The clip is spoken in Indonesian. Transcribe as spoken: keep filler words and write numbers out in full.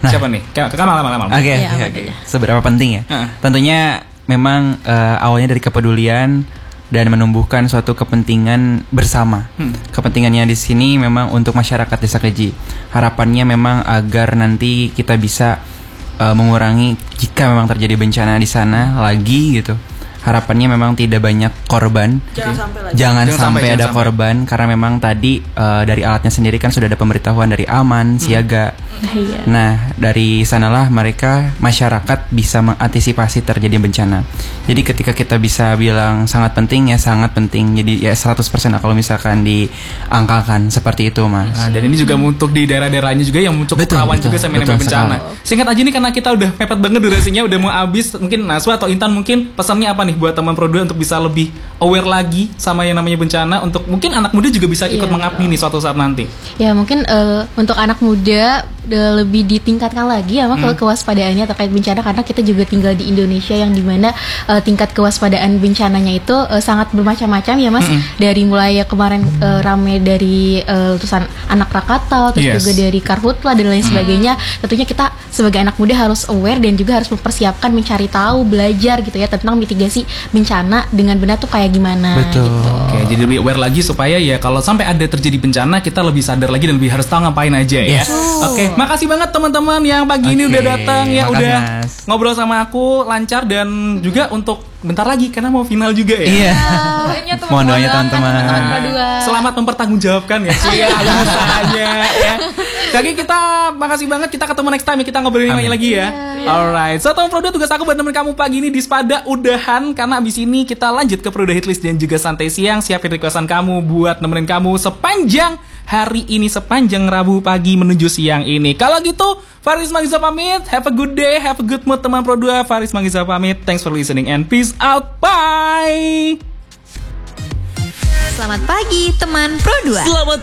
Nah, siapa nih? Kamal, Kamal, Kamal. Oke, Ya, oke, apa oke. aja? Seberapa penting ya? Heeh. Tentunya memang eh, awalnya dari kepedulian dan menumbuhkan suatu kepentingan bersama. Hmm. Kepentingannya di sini memang untuk masyarakat Desa Keji. Harapannya memang agar nanti kita bisa eh, mengurangi jika memang terjadi bencana di sana lagi gitu. Harapannya memang tidak banyak korban. Jangan sampai lagi. Jangan, Jangan sampai, sampai, ada jangan sampai. korban karena memang tadi eh, dari alatnya sendiri kan sudah ada pemberitahuan dari aman, siaga. Iya. Nah, dari sanalah mereka masyarakat bisa mengantisipasi terjadi bencana. Jadi ketika kita bisa bilang sangat penting ya sangat penting. Jadi ya seratus persen lah kalau misalkan diangkakan seperti itu, Mas. Nah, dan ini juga untuk di daerah-daerahnya juga yang cukup Betul, rawan betul, juga sama betul bencana. sekali. Singkat aja nih karena kita udah mepet banget durasinya, udah mau habis. Mungkin Naswa atau Intan mungkin pesannya apa nih buat teman Pro dua untuk bisa lebih aware lagi sama yang namanya bencana, untuk mungkin anak muda juga bisa ikut Iya, mengabdi nih suatu saat nanti. Ya mungkin eh, untuk anak muda eh, lebih ditingkatkan lagi ya, ke kewaspadaannya terkait bencana, karena kita juga tinggal di Indonesia yang dimana eh, tingkat kewaspadaan bencananya itu eh, sangat bermacam-macam ya Mas. Dari mulai ya kemarin eh, rame dari eh, letusan anak Krakatau, terus Yes. juga dari Karhutla dan lain sebagainya. Tentunya kita sebagai anak muda harus aware dan juga harus mempersiapkan, mencari tahu, belajar gitu ya tentang mitigasi bencana dengan benar tuh kayak gimana. Betul. Gitu. Oke, jadi lebih aware lagi supaya ya kalau sampai ada terjadi bencana kita lebih sadar lagi dan lebih harus tahu ngapain aja ya. Yes. Oke, makasih banget teman-teman yang pagi ini Oke, udah datang ya, makasih, udah Mas. ngobrol sama aku lancar, dan juga untuk bentar lagi karena mau final juga ya. Iya. Doanya teman-teman Mohon doanya banget, teman-teman. teman-teman Pro dua. Selamat mempertanggungjawabkan ya Cia usahanya ya. Kaki kita makasih banget, kita ketemu next time ya, kita ngobrolin Amin. lagi ya. Alright, so teman Pro dua, tugas aku buat nemenin kamu pagi ini di Spada udahan, karena abis ini kita lanjut ke Pro dua Hitlist dan juga Santai Siang. Siapin requestan kamu buat nemenin kamu sepanjang hari ini, sepanjang Rabu pagi menuju siang ini. Kalau gitu, Faris Magiza pamit. Have a good day, have a good mood teman Pro dua. Faris Magiza pamit. Thanks for listening and peace out. Bye. Selamat pagi teman Pro dua. Selamat